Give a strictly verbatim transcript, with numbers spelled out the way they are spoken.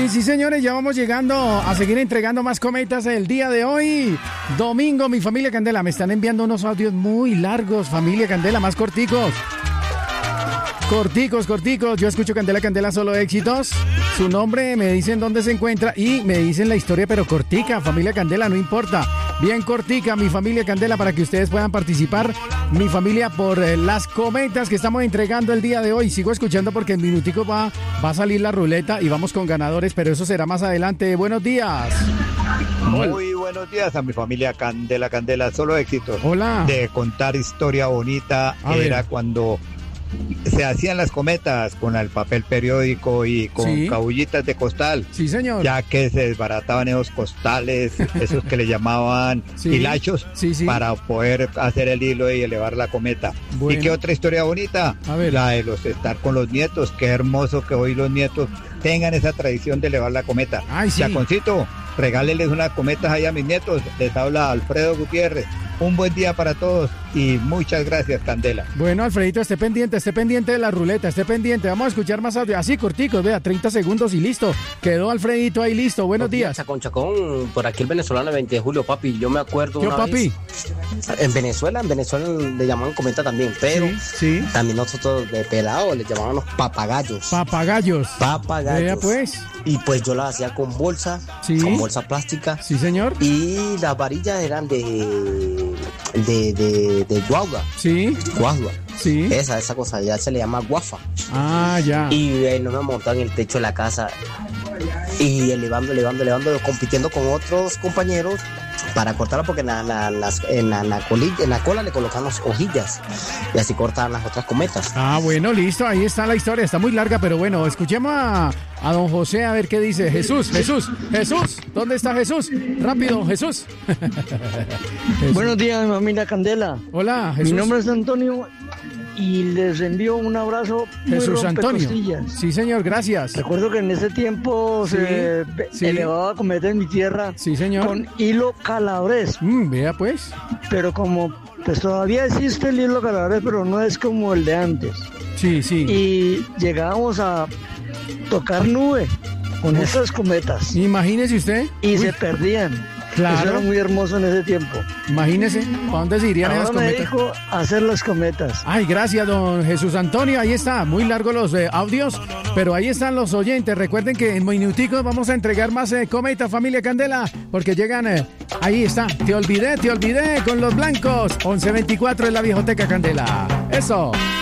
Y sí, señores, ya vamos llegando a seguir entregando más cometas el día de hoy. Domingo, mi familia Candela. Me están enviando unos audios muy largos, familia Candela, más corticos. Corticos, corticos. Yo escucho Candela, Candela, solo éxitos. Su nombre, me dicen dónde se encuentra y me dicen la historia, pero cortica, familia Candela, no importa. Bien cortica, mi familia Candela, para que ustedes puedan participar, mi familia, por eh, las cometas que estamos entregando el día de hoy. Sigo escuchando porque en minutico va, va a salir la ruleta y vamos con ganadores, pero eso será más adelante. Buenos días. Muy buenos días a mi familia Candela, Candela, solo éxitos. Hola. De contar historia bonita, A era ver. cuando se hacían las cometas con el papel periódico y con Sí. cabullitas de costal. Sí, señor. Ya que se desbarataban esos costales, esos que le llamaban Sí. hilachos, Sí, sí. para poder hacer el hilo y elevar la cometa. Bueno. ¿Y qué otra historia bonita? A ver. La de los estar con los nietos. Qué hermoso que hoy los nietos tengan esa tradición de elevar la cometa. Ay, sí. Chaconcito, regáleles unas cometas ahí a mis nietos. Les habla Alfredo Gutiérrez. Un buen día para todos y muchas gracias, Candela. Bueno, Alfredito, esté pendiente, esté pendiente de la ruleta, esté pendiente. Vamos a escuchar más audio. Así, corticos, vea, treinta segundos y listo. Quedó Alfredito ahí listo. Buenos días. Chacón, Chacón, por aquí el venezolano el veinte de julio, papi. Yo me acuerdo Yo, una papi. vez, en Venezuela, en Venezuela le llamaban cometa también, pero Sí, sí. también nosotros de pelado le llamábamos papagayos. Papagayos. papagayos. Vea, pues. Y pues yo las hacía con bolsa, Sí. con bolsa plástica. Sí, señor. Y las varillas eran de de, de, de guagua, Sí, guagua. sí. Esa, esa cosa ya se le llama guafa. Ah, ya. Y eh, nos hemos montado en el techo de la casa y elevando, elevando, elevando, compitiendo con otros compañeros para cortarla, porque en la, la- las- en la, la colilla- en la cola le colocamos hojillas y así cortaban las otras cometas. Ah, bueno, listo, ahí está la historia, está muy larga, pero bueno, escuchemos a, a don José a ver qué dice. Jesús, Jesús, Jesús, ¿dónde está Jesús? Rápido, Jesús. Jesús. Buenos días, mi familia Candela. Hola, Jesús. Mi nombre es Antonio y les envío un abrazo muy Jesús Antonio. rompecostillas. Sí, señor, gracias. Recuerdo que en ese tiempo Sí, se sí. elevaba cometa en mi tierra Sí, señor. con hilo calabrés, Mm, vea pues. pero como pues todavía existe el hilo calabrés, pero no es como el de antes. Sí, sí. Y llegábamos a tocar nube con esas cometas Imagínese usted. y Uy, se perdían. Claro. Eso era muy hermoso en ese tiempo. Imagínese, ¿para dónde se irían esas Ahora me cometas? dedico a hacer las cometas. Ay, gracias, don Jesús Antonio. Ahí está, muy largos los eh, audios, pero ahí están los oyentes. Recuerden que en minuticos vamos a entregar más eh, cometas, familia Candela, porque llegan, eh, ahí está. Te olvidé, te olvidé con los blancos. once veinticuatro en la Viejoteca Candela. Eso.